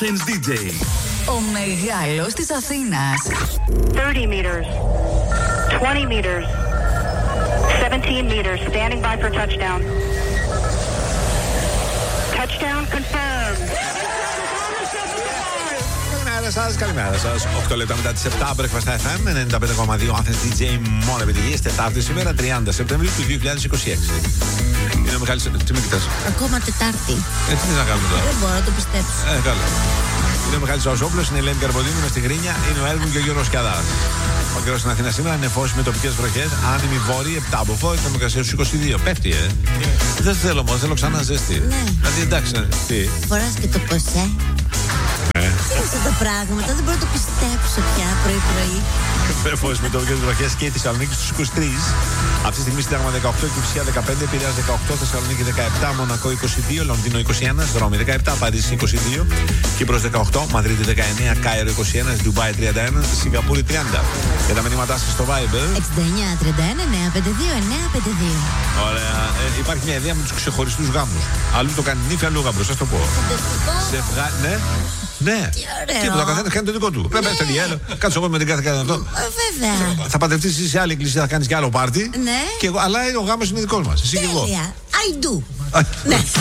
Athens DJ. Ο μεγάλος της Αθήνας. 30 meters. 20 meters. 17 meters. Standing by for touchdown. Touchdown confirmed. Καλημέρα σας. 8 λεπτά μετά τις 7, Breakfast FM 95,2 Athens DJ, μόνο επιτυχίες. Τετάρτη σήμερα, 30 Σεπτεμβρίου του 2026. Είναι ο Μιχάλης. Τι με κοιτάς? Ακόμα Τετάρτη. Τι θες να κάνουμε τώρα? Δεν μπορώ να το πιστέψω. Καλά. Είναι ο Μιχάλης Ζαουσόπουλος, είναι η Ελένη Καρποδίνου, είμαι στη Γρίνια, είναι ο Έργου και ο Γιώργος Κιαδάς. Ο καιρός στην Αθήνα σήμερα είναι νεφός με τοπικές βροχές, άνεμη βόρεια, 7 από φω, θερμοκρασία στους 22. Πέφτει, Δεν θέλω όμως, θέλω ξανά ζέστη. Ναι. Δηλαδή εντάξει, τι. Φοράς και το ποσέ. Αυτά τα πράγματα δεν μπορώ να το πιστέψω πια πρωί-πρωί. Νεφός με τοπικές βροχές και η Θεσσαλονίκη στους 23. Αυτή τη στιγμή Σύνταγμα 18, Κυψία 15, Πειραιάς 18, Θεσσαλονίκη 17, Μονακό 22, Λονδίνο 21, Ρώμη 17, Παρίσι 22, Κύπρος 18, Μαδρίτη 19, Κάιρο 21, Ντουμπάι 31, Σιγκαπούρη 30. Και τα μηνύματά σας στο Viber 69-31-952-952. Ωραία. Υπάρχει μια ιδέα με τους ξεχωριστούς γάμους. Αλλού το κάνει νύφη, αλλού γαμπρό, σας το πω. Ναι. Ναι. Τι το καθένα κάνει το δικό του. Πρέπει να είναι κάτσε εγώ με την κάθε αυτό. Βέβαια. Θα παντρευτείς εσύ σε άλλη εκκλησία, θα κάνεις και άλλο πάρτι. Ναι. Αλλά ο γάμος είναι δικός μας. Εσύ και εγώ. I do. Ναι.